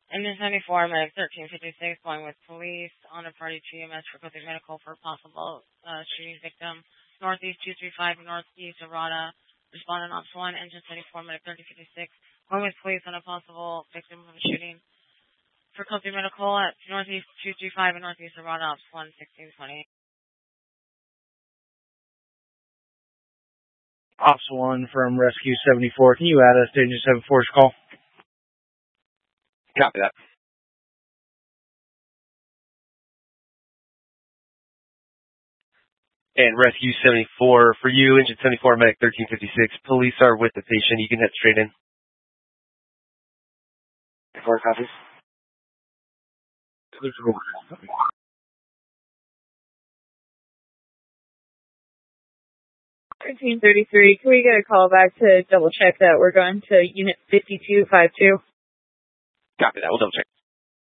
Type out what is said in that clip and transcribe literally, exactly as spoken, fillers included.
Engine seventy-four, Medic thirteen fifty-six, going with police on a party to E M S for Coast Medical for possible uh, shooting victim. Northeast two three five, Northeast Arata. Respondent Ops one, Engine seventy-four, Medic thirteen fifty-six, going with police on a possible victim of a shooting. For Coast Medical at Northeast two three five and Northeast Arata, Ops one, sixteen twenty. Ops one from Rescue seventy-four. Can you add us to Engine seventy-four's call? Copy that. And Rescue seventy-four, for you, Engine seventy-four, Medic thirteen fifty-six. Police are with the patient. You can head straight in. Four copies. thirteen thirty-three, can we get a call back to double check that we're going to Unit fifty-two fifty-two? Copy that. We'll double check.